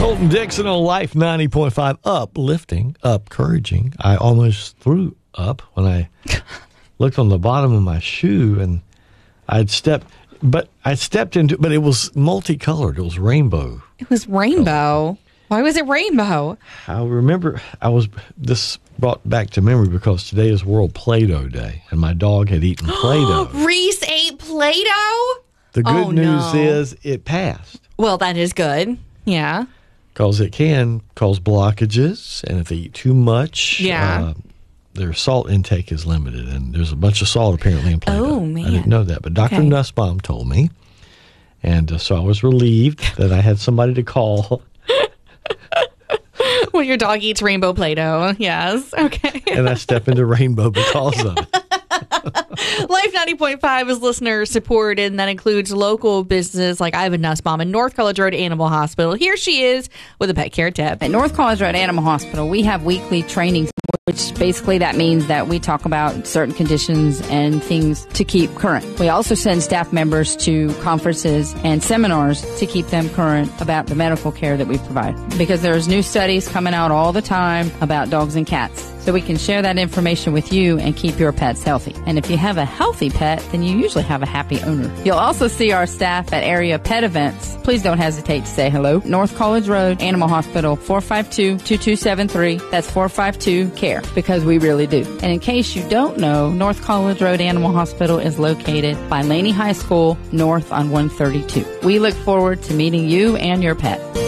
Colton Dixon on Life 90.5, uplifting, encouraging. I almost threw up when I looked on the bottom of my shoe, and I stepped into, but it was multicolored. It was rainbow. It was rainbow. Why was it rainbow? I remember this brought back to memory because today is World Play-Doh Day, and my dog had eaten Play-Doh. Reese ate Play-Doh? The good news is it passed. Well, that is good. Yeah. Because it can cause blockages, and if they eat too much, their salt intake is limited, and there's a bunch of salt apparently in Play-Doh. Oh, man. I didn't know that, but Dr. Nussbaum told me, and so I was relieved that I had somebody to call. When your dog eats rainbow Play-Doh, yes. Okay. And I step into rainbow because of it. Life 90.5 is listener supported, and that includes local business like Ivan Nussbaum and North College Road Animal Hospital. Here she is with a pet care tip. At North College Road Animal Hospital, we have weekly trainings, which basically that means that we talk about certain conditions and things to keep current. We also send staff members to conferences and seminars to keep them current about the medical care that we provide. Because there's new studies coming out all the time about dogs and cats. So we can share that information with you and keep your pets healthy. And if you have a healthy pet, then you usually have a happy owner. You'll also see our staff at area pet events. Please don't hesitate to say hello. North College Road Animal Hospital, 452-2273. That's 452-CARE, because we really do. And in case you don't know, North College Road Animal Hospital is located by Laney High School, north on 132. We look forward to meeting you and your pet.